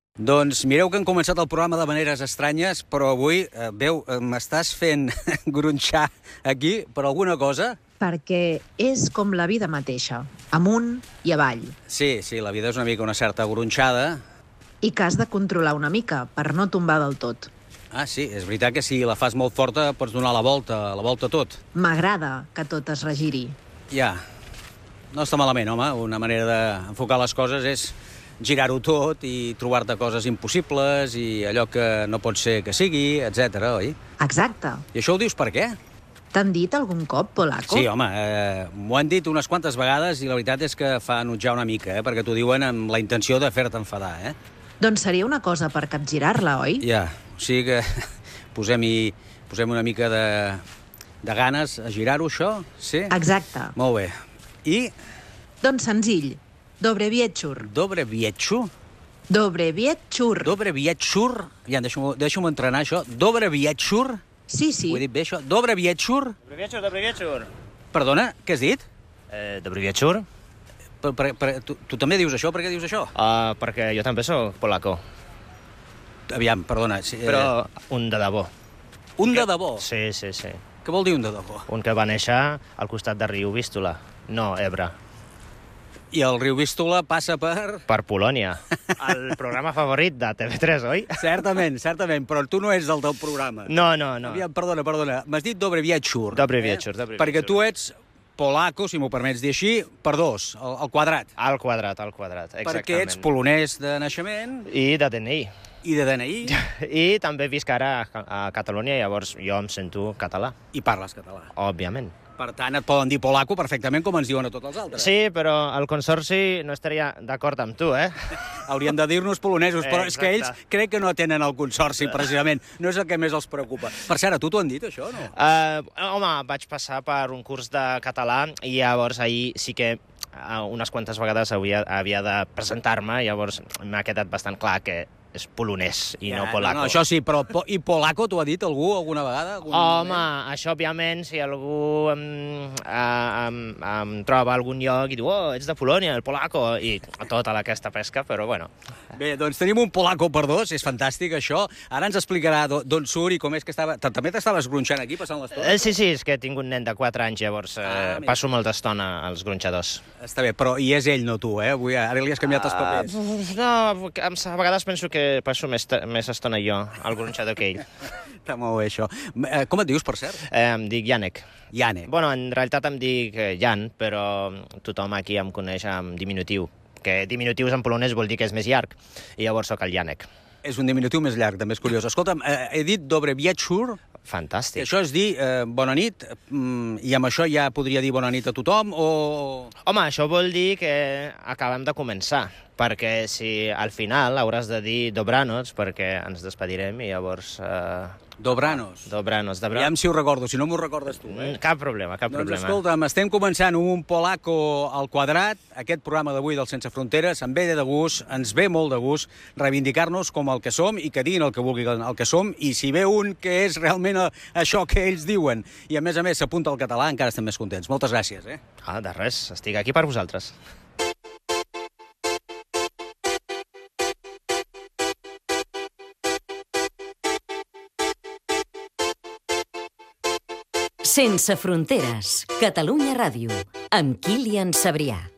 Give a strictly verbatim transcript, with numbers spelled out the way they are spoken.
Doncs mireu que han començat el programa de maneres estranyes, però avui, eh, veu, eh, m'estàs fent gronxar aquí per alguna cosa? Perquè és com la vida mateixa, amunt i avall, Sí, sí, la vida és una mica una certa gronxada. i que has de controlar una mica per no tombar del tot. Ah, sí, és veritat que si la fas molt forta pots donar la volta, la volta a tot. M'agrada que tot es regiri. Ja, no està malament, home. Una manera d'enfocar les coses és girar-ho tot i trobar-te coses impossibles i allò que no pot ser que sigui, etcètera, oi? Exacte. I això ho dius per què? T'han dit algun cop, Polaco? Sí, home, eh, m'ho han dit unes quantes vegades i la veritat és que fa enutjar una mica, eh, perquè t'ho diuen amb la intenció de fer-te enfadar, eh? Doncs seria una cosa per capgirar-la, oi? Ja, o sigui que posem-hi posem una mica de, de ganes a girar-ho, això, sí? Exacte. Molt bé. I Doncs senzill. Dobre vietxur. dobre vietxo? Dobre vietxur. Dobre vietxur? Ja, deixa'm, deixa'm entrenar, això. Dobre vietxur? Sí, sí. Ho he dit bé, això? Dobre vietxur? Dobry wieczór, dobry wieczór. Perdona, què has dit? E, dobry wieczór. Per, per, per, tu, tu també dius això? Per què dius això? Uh, perquè jo també sóc polaco, Aviam, perdona. Sí, eh, però un de debò. un de debò? Sí, sí, sí. Què vol dir un de debò? Un que va néixer al costat de riu Vístula, no Ebre, I el riu Vístula passa per... per Polònia. El programa favorit de T V tres, oi? Certament, certament, però tu no ets el del programa. No, no, no. Aviam, perdona, perdona. M'has dit dobre vietxur. Dobry wieczór, dobry Perquè wieczór. tu ets polaco, si m'ho permets dir així, per dos, al, al quadrat. Al quadrat, al quadrat, exactament. Perquè ets polonès de naixement I de D N I. i de D N I I també visc ara a, a Catalunya, llavors jo em sento català, i parles català. òbviament. Per tant, et poden dir polaco perfectament com ens diuen a tots els altres. Sí, però el Consorci no estaria d'acord amb tu, eh? Haurien de dir-nos polonesos, però és que ells Exacte. crec que no tenen el consorci, precisament. No és el que més els preocupa. Per cert, a tu t'ho han dit, això, no? Uh, home, vaig passar per un curs de català i llavors ahir sí que uh, unes quantes vegades havia, havia de presentar-me, llavors m'ha quedat bastant clar que és polonès i no polaco. No, no, això sí, però po i polaco t'ho ha dit algú alguna vegada? Algun Home, moment? això òbviament, si algú em, em, em troba a algun lloc i diu, oh, ets de Polònia, el polaco, i tota aquesta pesca, però bueno. Bé, doncs tenim un polaco per dos, és fantàstic això. Ara ens explicarà d'o- d'on surt i com és que estava... Ta- També t'estaves gronxant aquí, passant l'estona? Eh, sí, sí, és que tinc un nen de quatre anys, llavors eh, Ah, mira. passo molta estona als gronxadors. Està bé, però i és ell, no tu, eh? Avui, ara li has canviat els papers. Uh, no, a vegades penso que passo més, més estona jo al gronxador que ell. Està molt bé, això. Eh, Com et dius, per cert? Eh, em dic Janek. Jane. Bueno, en realitat em dic eh, Jan, però tothom aquí em coneix amb diminutiu, que diminutius en polonès vol dir que és més llarg, i llavors sóc el Janek. És un diminutiu més llarg, també és curiós. Escolta'm, eh, he dit dobre vietxur, que Fantàstic. això és dir eh, bona nit, mm, i amb això ja podria dir bona nit a tothom, o... Home, això vol dir que acabem de començar, perquè si al final hauràs de dir dobranots, perquè ens despedirem i llavors... Eh, Dobranos. dobranots, dobranots. Aviam si ho recordo, si no m'ho recordes tu, eh? Cap problema, cap Doncs problema. escolta'm, estem començant un polaco al quadrat, aquest programa d'avui del Sense Fronteres, em ve de gust, ens ve molt de gust reivindicar-nos com el que som i que diguin el que vulguin el que som, i si ve un que és realment a- això que ells diuen, i a més a més s'apunta al català, encara estem més contents. Moltes gràcies, eh? Ah, de res, estic aquí per vosaltres. Sense fronteres, Catalunya Ràdio, amb Kilian Sabrià.